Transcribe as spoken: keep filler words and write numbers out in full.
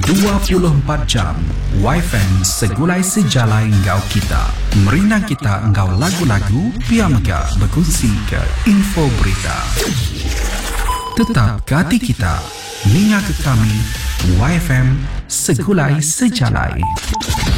dua puluh empat jam Y F M segulai sejalai engkau kita. Merinang kita engkau lagu-lagu, pia mega berkongsi ke info berita. Tetap ke hati kita, mingat ke kami, Y F M segulai sejalai.